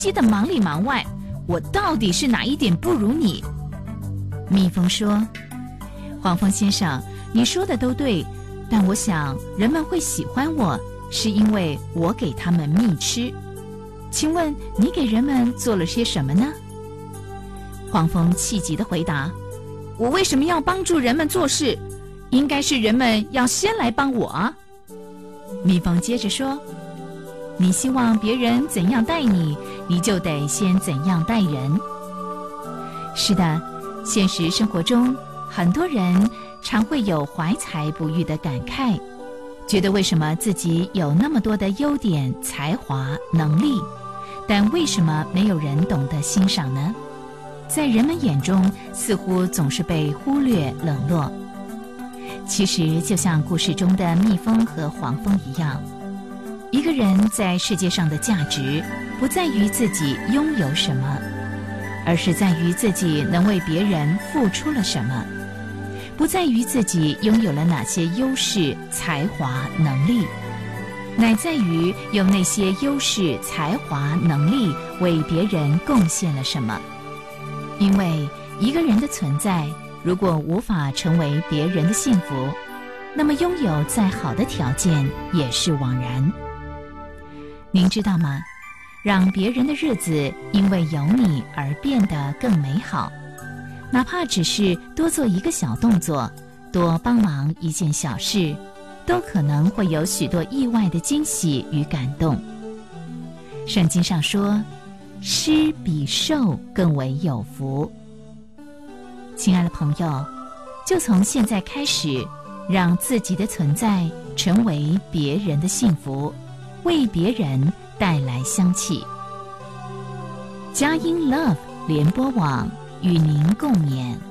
急得忙里忙外，我到底是哪一点不如你？蜜蜂说：黄蜂先生，你说的都对，但我想人们会喜欢我，是因为我给他们蜜吃。请问你给人们做了些什么呢？黄蜂气急地回答：我为什么要帮助人们做事？应该是人们要先来帮我啊。蜜蜂接着说：你希望别人怎样待你，你就得先怎样待人。是的，现实生活中很多人常会有怀才不遇的感慨，觉得为什么自己有那么多的优点、才华、能力，但为什么没有人懂得欣赏呢？在人们眼中似乎总是被忽略冷落。其实就像故事中的蜜蜂和黄蜂一样，一个人在世界上的价值不在于自己拥有什么，而是在于自己能为别人付出了什么，不在于自己拥有了哪些优势、才华、能力，乃在于用那些优势、才华、能力为别人贡献了什么。因为一个人的存在，如果无法成为别人的幸福，那么拥有再好的条件也是枉然。您知道吗？让别人的日子因为有你而变得更美好，哪怕只是多做一个小动作，多帮忙一件小事，都可能会有许多意外的惊喜与感动。圣经上说，施比受更为有福。亲爱的朋友，就从现在开始，让自己的存在成为别人的幸福，为别人带来香气。佳音 Love 联播网与您共勉。